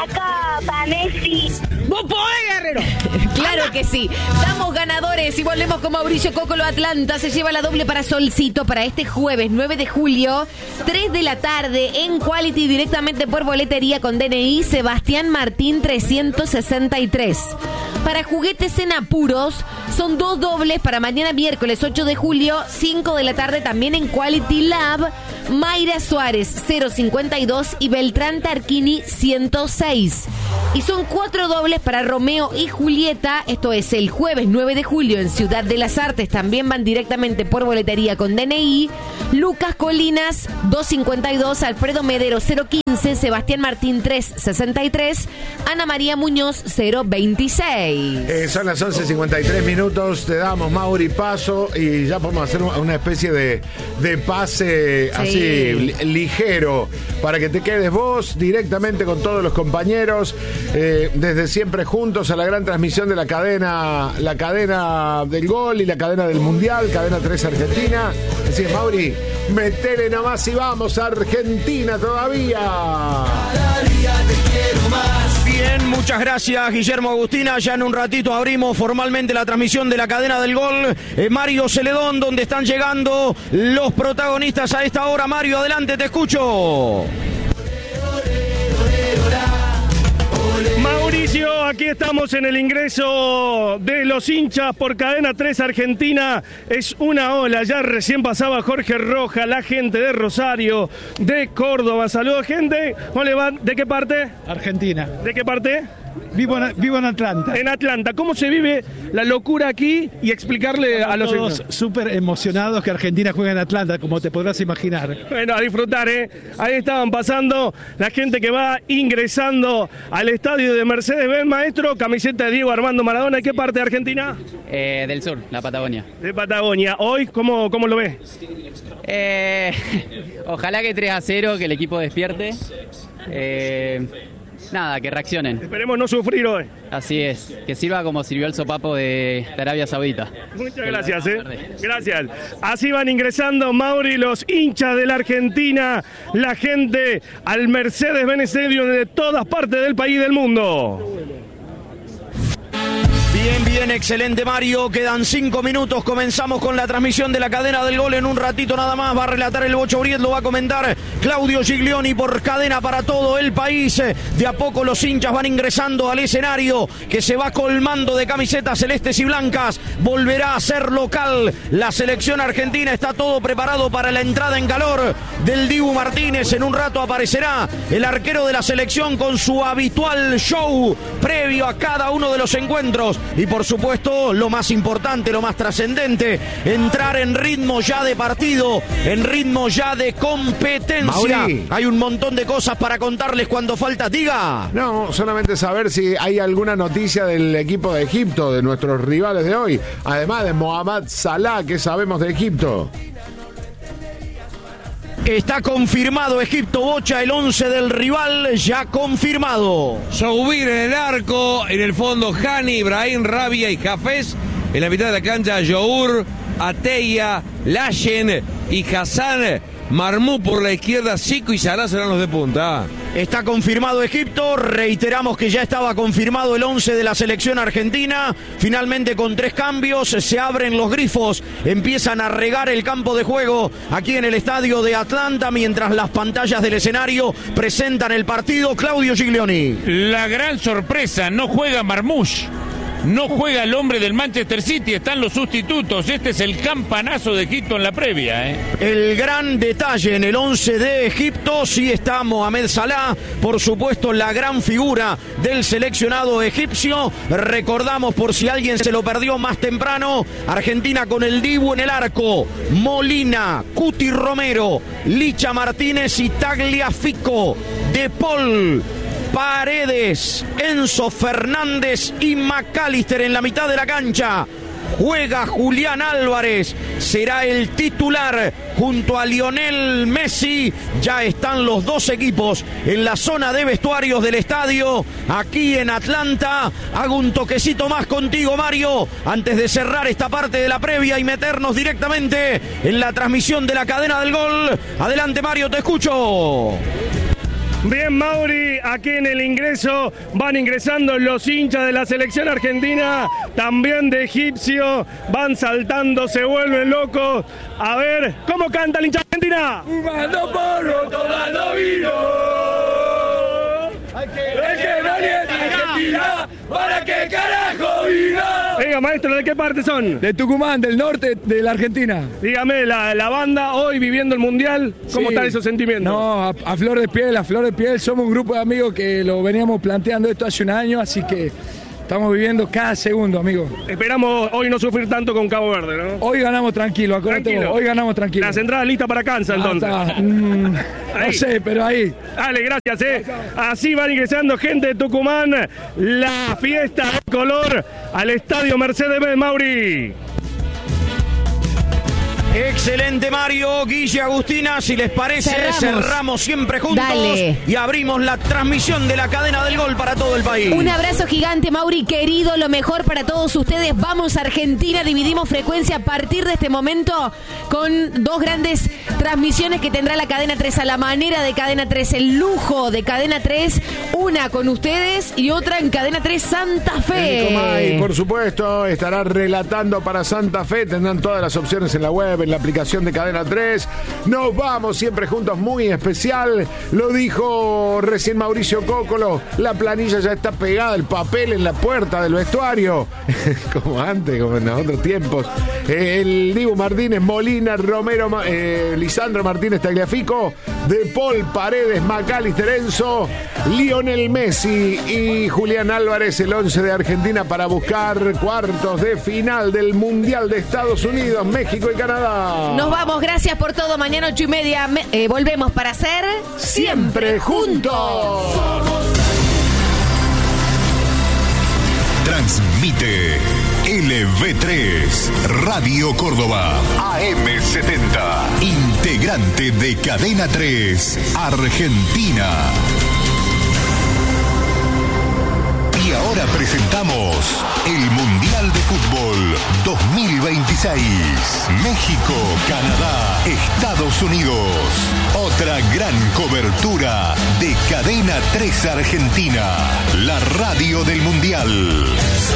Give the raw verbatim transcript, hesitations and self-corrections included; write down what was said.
acá para Messi. ¡Vos podés, Guerrero! Claro que sí. Damos ganadores y volvemos con Mauricio Cocolo. Atlanta se lleva la doble para Solcito para este jueves nueve de julio, tres de la tarde en Quality, directamente por boletería con D N I Sebastián Martín trescientos sesenta y tres. Para juguetes en apuros, son dos dobles para mañana miércoles ocho de julio, cinco de la tarde también en Quality Lab. Mayra Suárez cero cincuenta y dos y Beltrán Tarquini ciento seis. Y son cuatro dobles para Romeo y Julieta. Esto es el jueves nueve de julio en Ciudad de las Artes. También van directamente por boletería con D N I. Lucas Colinas dos cincuenta y dos, Alfredo Medero cero quince, Sebastián Martín tres sesenta y tres, Ana María Muñoz cero veintiséis. Eh, son las once cincuenta y tres minutos. Te damos, Mauri, paso y ya podemos hacer una especie de, de pase sí. así li- ligero para que te quedes vos directamente con todos los compañeros. Eh, desde siempre juntos a la gran transmisión de la cadena, la cadena del gol y la cadena del mundial, cadena tres Argentina. Así que, Mauri, metele nomás y vamos a Argentina todavía. Cada día te quiero más. Bien, muchas gracias, Guillermo Agustina. Ya en un ratito abrimos formalmente la transmisión de la cadena del gol. Eh, Mario Celedón, donde están llegando los protagonistas a esta hora. Mario, adelante, te escucho. Mauricio, aquí estamos en el ingreso de los hinchas por Cadena tres Argentina. Es una ola, ya recién pasaba Jorge Roja, la gente de Rosario, de Córdoba. Saludos, gente. ¿Cómo le va? ¿De qué parte? Argentina. ¿De qué parte? Vivo en, vivo en Atlanta. En Atlanta. ¿Cómo se vive la locura aquí? Y explicarle Estamos a los... todos súper emocionados que Argentina juega en Atlanta, como te podrás imaginar. Bueno, a disfrutar, ¿eh? Ahí estaban pasando la gente que va ingresando al estadio de Mercedes-Benz. Maestro, camiseta de Diego Armando Maradona. ¿De qué parte de Argentina? Eh, del sur, la Patagonia. De Patagonia. ¿Hoy cómo, cómo lo ves? Eh, ojalá que tres a cero, que el equipo despierte. Eh... Nada, que reaccionen. Esperemos no sufrir hoy. Así es, que sirva como sirvió el sopapo de, de Arabia Saudita. Muchas gracias, eh. Gracias. Así van ingresando, Mauri, los hinchas de la Argentina, la gente al Mercedes-Benz Stadium de todas partes del país y del mundo. Bien, bien, excelente, Mario. Quedan cinco minutos. Comenzamos con la transmisión de la cadena del gol. En un ratito nada más va a relatar el Bocho Briet, lo va a comentar Claudio Giglioni por cadena para todo el país. De a poco los hinchas van ingresando al escenario que se va colmando de camisetas celestes y blancas. Volverá a ser local la selección argentina. Está todo preparado para la entrada en calor del Dibu Martínez. En un rato aparecerá el arquero de la selección con su habitual show previo a cada uno de los encuentros. Y por supuesto, lo más importante, lo más trascendente, entrar en ritmo ya de partido, en ritmo ya de competencia. Mauri. Hay un montón de cosas para contarles cuando falta. Diga. No, solamente saber si hay alguna noticia del equipo de Egipto, de nuestros rivales de hoy. Además de Mohamed Salah, ¿qué sabemos de Egipto? Está confirmado Egipto, Bocha, el once del rival ya confirmado. Soubir en el arco, en el fondo Hani, Ibrahim, Rabia y Hafez. En la mitad de la cancha Your, Ateya, Lashen y Hassan. Marmú por la izquierda, Zico y Salah serán los de punta. Está confirmado Egipto, reiteramos que ya estaba confirmado el once de la selección argentina. Finalmente con tres cambios se abren los grifos, empiezan a regar el campo de juego aquí en el estadio de Atlanta, mientras las pantallas del escenario presentan el partido. Claudio Giglioni. La gran sorpresa, no juega Marmoush. No juega el hombre del Manchester City, están los sustitutos. Este es el campanazo de Egipto en la previa, ¿eh? El gran detalle en el once de Egipto, sí está Mohamed Salah, por supuesto la gran figura del seleccionado egipcio. Recordamos, por si alguien se lo perdió más temprano, Argentina con el Dibu en el arco, Molina, Cuti Romero, Licha Martínez y Tagliafico, De Paul, Paredes, Enzo Fernández y McAllister en la mitad de la cancha. Juega Julián Álvarez, será el titular junto a Lionel Messi. Ya están los dos equipos en la zona de vestuarios del estadio aquí en Atlanta. Hago un toquecito más contigo, Mario, antes de cerrar esta parte de la previa y meternos directamente en la transmisión de la cadena del gol. Adelante, Mario, te escucho. Bien, Mauri, aquí en el ingreso van ingresando los hinchas de la selección argentina, también de egipcio, van saltando, se vuelven locos. A ver, ¿cómo canta el hincha argentina? Fumando porro, tomando vino. El que no niega Argentina, ¿para qué carajo vino? Venga, maestro, ¿de qué parte son? De Tucumán, del norte de la Argentina. Dígame, la, la banda hoy viviendo el Mundial, ¿cómo Sí. están esos sentimientos? No, a, a flor de piel, a flor de piel. Somos un grupo de amigos que lo veníamos planteando esto hace un año, así que estamos viviendo cada segundo, amigo. Esperamos hoy no sufrir tanto con Cabo Verde, ¿no? Hoy ganamos tranquilo, acuérdate Tranquilo. vos, hoy ganamos tranquilo. Las entradas listas para Kansas, entonces. Ah, está. Mm, Ahí. no sé, pero ahí. Dale, gracias, eh. Así van ingresando gente de Tucumán, la fiesta de color al estadio Mercedes-Benz, Mauri. Excelente, Mario, Guille, Agustina, si les parece, Cerramos. cerramos, siempre juntos. Dale. Y abrimos la transmisión de la cadena del gol para todo el país. Un abrazo gigante, Mauri, querido, lo mejor para todos ustedes. Vamos a Argentina, dividimos frecuencia a partir de este momento con dos grandes transmisiones que tendrá la Cadena tres a la manera de Cadena tres, el lujo de Cadena tres, una con ustedes y otra en Cadena tres Santa Nico May, Fe. por supuesto, estará relatando para Santa Fe. Tendrán todas las opciones en la web, en la aplicación de Cadena tres. Nos vamos siempre juntos, muy especial. Lo dijo recién Mauricio Cócolo. La planilla ya está pegada, el papel en la puerta del vestuario. Como antes, como en los otros tiempos. Eh, el Dibu Martínez, Molina, Romero, eh, Lisandro Martínez Tagliafico, De Paul, Paredes, Macalister, Enzo, Lionel Messi y Julián Álvarez, el once de Argentina para buscar cuartos de final del Mundial de Estados Unidos, México y Canadá. Nos vamos, gracias por todo. Mañana ocho y media me- eh, volvemos para hacer Siempre juntos. Transmite L V tres, Radio Córdoba, A M setenta, integrante de Cadena tres, Argentina. Y ahora presentamos el Mundial de Fútbol dos mil veintiséis. México, Canadá, Estados Unidos. Otra gran cobertura de Cadena tres Argentina, la radio del Mundial.